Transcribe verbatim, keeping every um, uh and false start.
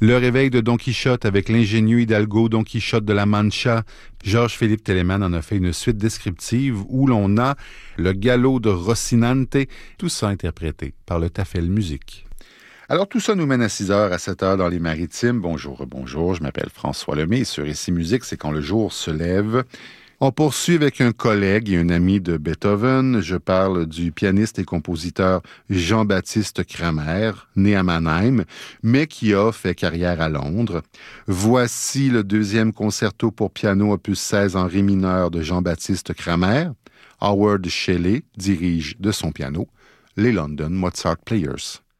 Le réveil de Don Quichotte avec l'ingénieux Hidalgo Don Quichotte de la Mancha. Georges-Philippe Telemann en a fait une suite descriptive où l'on a le galop de Rocinante, tout ça interprété par le Tafel Musique. Alors tout ça nous mène à six heures, à sept heures dans les Maritimes. Bonjour, bonjour, je m'appelle François Lemay. Sur Ici Musique, c'est quand le jour se lève. On poursuit avec un collègue et un ami de Beethoven. Je parle du pianiste et compositeur Jean-Baptiste Cramer, né à Mannheim, mais qui a fait carrière à Londres. Voici le deuxième concerto pour piano opus seize en ré mineur de Jean-Baptiste Cramer. Howard Shelley dirige de son piano les London Mozart Players.